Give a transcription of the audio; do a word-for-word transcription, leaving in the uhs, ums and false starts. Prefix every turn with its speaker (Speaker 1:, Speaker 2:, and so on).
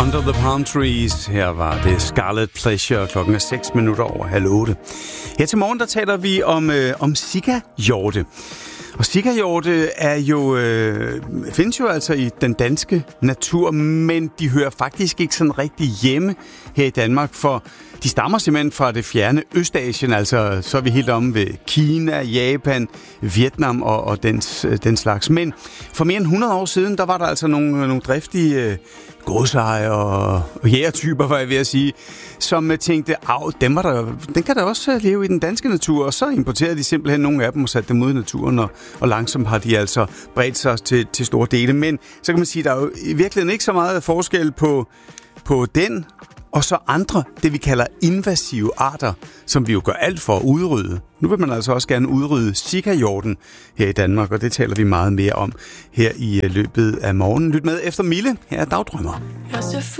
Speaker 1: Under the Palm Trees. Her var det Scarlet Pleasure. Klokken er seks minutter over halv otte. Her til morgen, der taler vi om, øh, om sikahjorte. Og sikahjorte er jo, øh, findes jo altså i den danske natur, men de hører faktisk ikke sådan rigtig hjemme her i Danmark, for de stammer simpelthen fra det fjerne Østasien, altså så er vi helt om ved Kina, Japan, Vietnam og, og den, den slags. Men for mere end hundrede år siden, der var der altså nogle, nogle driftige øh, godsejere og, og jægertyper, var jeg ved at sige, som tænkte, af, dem var der, den kan da også leve i den danske natur, og så importerede de simpelthen nogle af dem og satte dem ud i naturen, og, og langsomt har de altså bredt sig til, til store dele. Men så kan man sige, der er jo i virkeligheden ikke så meget forskel på, på den og så andre, det vi kalder invasive arter, som vi jo gør alt for at udrydde. Nu vil man altså også gerne udrydde sikahjorten her i Danmark, og det taler vi meget mere om her i løbet af morgenen. Lyt med efter Mille. Her er Dagdrømmer.